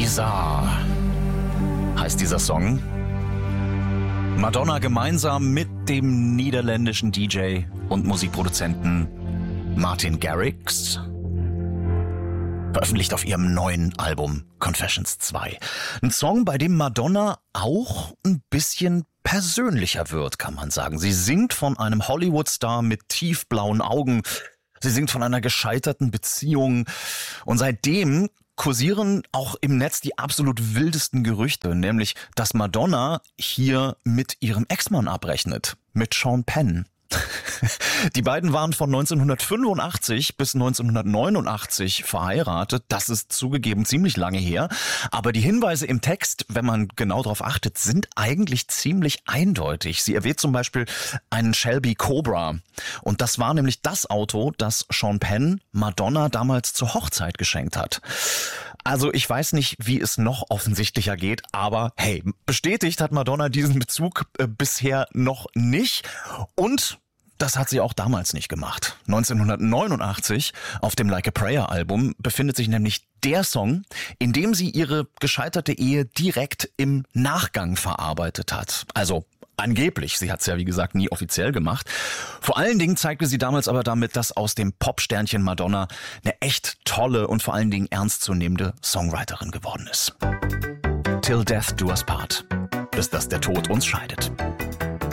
Bizarre heißt dieser Song. Madonna gemeinsam mit dem niederländischen DJ und Musikproduzenten Martin Garrix, veröffentlicht auf ihrem neuen Album Confessions 2. Ein Song, bei dem Madonna auch ein bisschen persönlicher wird, kann man sagen. Sie singt von einem Hollywood-Star mit tiefblauen Augen. Sie singt von einer gescheiterten Beziehung. Und seitdem kursieren auch im Netz die absolut wildesten Gerüchte, nämlich, dass Madonna hier mit ihrem Ex-Mann abrechnet, mit Sean Penn. Die beiden waren von 1985 bis 1989 verheiratet. Das ist zugegeben ziemlich lange her. Aber die Hinweise im Text, wenn man genau darauf achtet, sind eigentlich ziemlich eindeutig. Sie erwähnt zum Beispiel einen Shelby Cobra. Und das war nämlich das Auto, das Sean Penn Madonna damals zur Hochzeit geschenkt hat. Also ich weiß nicht, wie es noch offensichtlicher geht, aber hey, bestätigt hat Madonna diesen Bezug bisher noch nicht. Und das hat sie auch damals nicht gemacht. 1989 auf dem Like a Prayer Album befindet sich nämlich der Song, in dem sie ihre gescheiterte Ehe direkt im Nachgang verarbeitet hat. Also angeblich, sie hat es ja wie gesagt nie offiziell gemacht. Vor allen Dingen zeigte sie damals aber damit, dass aus dem Popsternchen Madonna eine echt tolle und vor allen Dingen ernstzunehmende Songwriterin geworden ist. Till Death Do Us Part, bis dass der Tod uns scheidet.